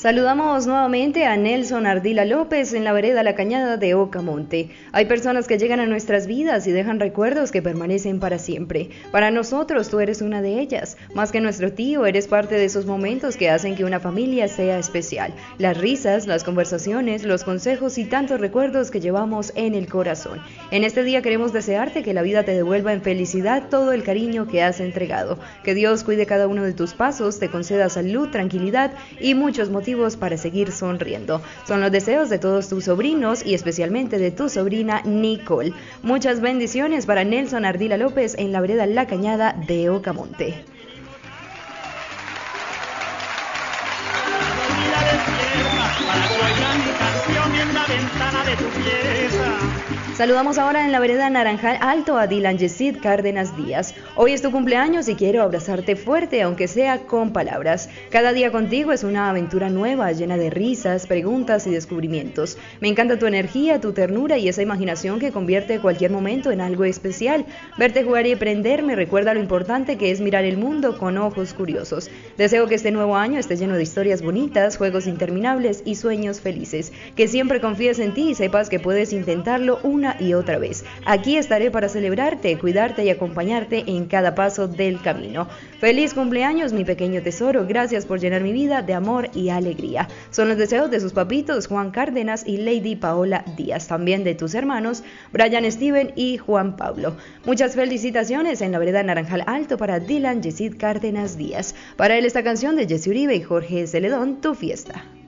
Saludamos nuevamente a Nelson Ardila López en la vereda La Cañada de Ocamonte. Hay personas que llegan a nuestras vidas y dejan recuerdos que permanecen para siempre. Para nosotros tú eres una de ellas. Más que nuestro tío, eres parte de esos momentos que hacen que una familia sea especial. Las risas, las conversaciones, los consejos y tantos recuerdos que llevamos en el corazón. En este día queremos desearte que la vida te devuelva en felicidad todo el cariño que has entregado. Que Dios cuide cada uno de tus pasos, te conceda salud, tranquilidad y muchos motivos para seguir sonriendo. Son los deseos de todos tus sobrinos y especialmente de tu sobrina Nicole. Muchas bendiciones para Nelson Ardila López en la vereda La Cañada de Ocamonte. Saludamos ahora en la vereda Naranjal Alto a Dylan Yesid Cárdenas Díaz. Hoy es tu cumpleaños y quiero abrazarte fuerte, aunque sea con palabras. Cada día contigo es una aventura nueva, llena de risas, preguntas y descubrimientos. Me encanta tu energía, tu ternura y esa imaginación que convierte cualquier momento en algo especial. Verte jugar y aprender me recuerda lo importante que es mirar el mundo con ojos curiosos. Deseo que este nuevo año esté lleno de historias bonitas, juegos interminables y sueños felices. Que siempre confíes en ti y sepas que puedes intentarlo una y otra vez. Aquí estaré para celebrarte, cuidarte y acompañarte en cada paso del camino. Feliz cumpleaños, mi pequeño tesoro. Gracias por llenar mi vida de amor y alegría. Son los deseos de sus papitos Juan Cárdenas y Lady Paola Díaz. También de tus hermanos Brian Steven y Juan Pablo. Muchas felicitaciones en la vereda Naranjal Alto para Dylan Yesid Cárdenas Díaz. Para él esta canción de Jesse Uribe y Jorge Celedón, Tu Fiesta.